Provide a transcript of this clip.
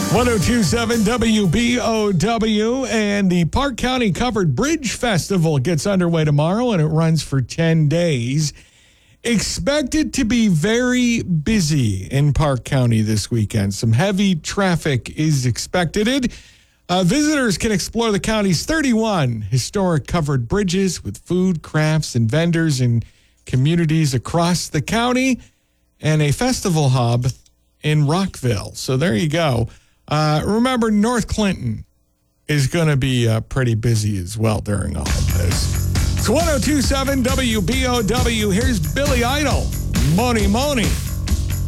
1027 WBOW, and the Park County Covered Bridge Festival gets underway tomorrow, and it runs for 10 days. Expected to be very busy in Park County this weekend. Some heavy traffic is expected. Visitors can explore the county's 31 historic covered bridges with food, crafts, and vendors in communities across the county, and a festival hub in Rockville. So there you go. Remember, North Clinton is going to be pretty busy as well during all of this. It's 1027 WBOW. Here's Billy Idol, Moni Moni.